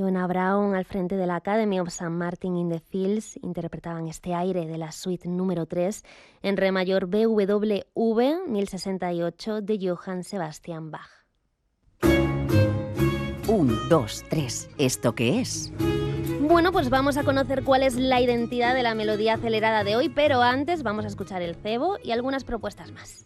Fiona Brown al frente de la Academy of St. Martin in the Fields interpretaban este aire de la suite número 3 en re mayor BWV 1068 de Johann Sebastian Bach. 1, 2, 3. ¿Esto qué es? Bueno, pues vamos a conocer cuál es la identidad de la melodía acelerada de hoy, pero antes vamos a escuchar el cebo y algunas propuestas más.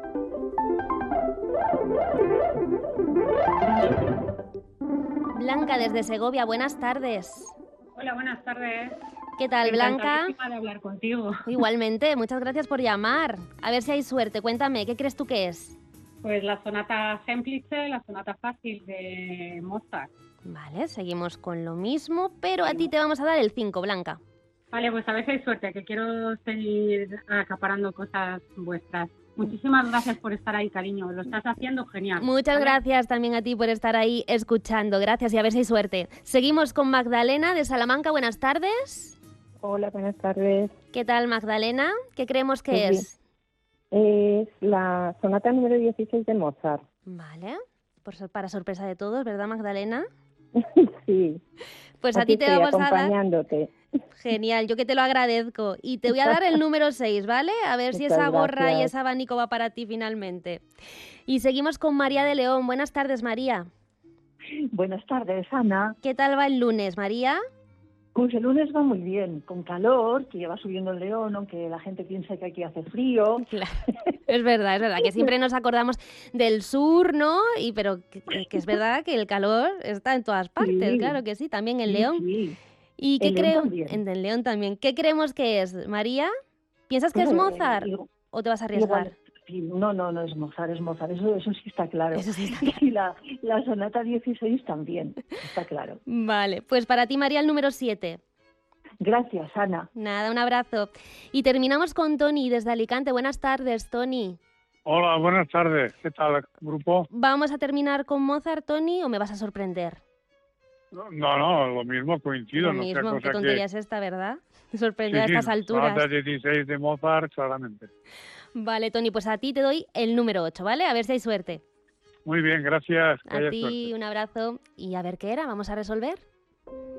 Blanca desde Segovia, buenas tardes. Hola, buenas tardes. ¿Qué tal, Blanca? Encantadísima de hablar contigo. Igualmente, muchas gracias por llamar. A ver si hay suerte. Cuéntame, ¿qué crees tú que es? Pues la sonata Semplice, la sonata fácil de Mozart. Vale, seguimos con lo mismo, pero a ti te vamos a dar el 5, Blanca. Vale, pues a ver si hay suerte, que quiero seguir acaparando cosas vuestras. Muchísimas gracias por estar ahí, cariño. Lo estás haciendo genial. Muchas gracias también a ti por estar ahí escuchando. Gracias y a ver si hay suerte. Seguimos con Magdalena de Salamanca. Buenas tardes. Hola, buenas tardes. ¿Qué tal, Magdalena? ¿Qué creemos que es? Es la sonata número 16 de Mozart. Vale, para sorpresa de todos, ¿verdad, Magdalena? Sí. Pues aquí a ti te estoy vamos a dar... acompañándote. Genial, yo que te lo agradezco. Y te voy a dar el número 6, ¿vale? A ver si Muchas esa gorra y gracias. ese abanico va para ti finalmente. Y seguimos con María de León. Buenas tardes, María. Buenas tardes, Ana. ¿Qué tal va el lunes, María? Pues el lunes va muy bien, con calor, que ya va subiendo el León, aunque la gente piensa que aquí hace frío. Claro, es verdad, que siempre nos acordamos del sur, ¿no? Pero que es verdad que el calor está en todas partes, Sí. claro que sí, también en Sí, León. sí. ¿Y qué En León creo? también. En León también. ¿Qué creemos que es, María? ¿Piensas que es Mozart o te vas a arriesgar? Sí, no es Mozart, es Mozart, eso sí está claro. Eso sí está claro. Y la sonata 16 también, está claro. Vale, pues para ti, María, el número 7. Gracias, Ana. Nada, un abrazo. Y terminamos con Tony desde Alicante. Buenas tardes, Tony. Hola, buenas tardes. ¿Qué tal, grupo? ¿Vamos a terminar con Mozart, Tony, o me vas a sorprender? No, lo mismo, coincido. Lo mismo, no sea qué cosa tontería que... es esta, ¿verdad? Sorprender a estas alturas. Sonata 16 de Mozart, claramente. Vale, Tony, pues a ti te doy el número 8, ¿vale? A ver si hay suerte. Muy bien, gracias. Que A haya ti suerte. un abrazo y a ver qué era, vamos a resolver.